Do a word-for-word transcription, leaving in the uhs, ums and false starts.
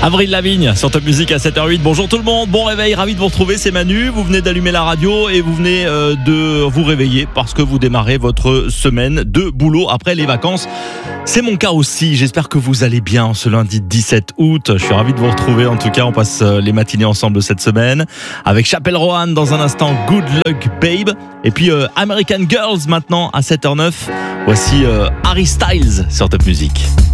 Avril Lavigne sur Top Music à sept heures huit. Bonjour tout le monde, bon réveil, ravi de vous retrouver, c'est Manu. Vous venez d'allumer la radio et vous venez euh, de vous réveiller parce que vous démarrez votre semaine de boulot après les vacances. C'est mon cas aussi, j'espère que vous allez bien ce lundi dix-sept août. Je suis ravi de vous retrouver, en tout cas on passe les matinées ensemble cette semaine avec Chappell Roan dans un instant, Good Luck Babe. Et puis euh, American Girls maintenant à sept heures neuf. Voici euh, Harry Styles sur Top Music.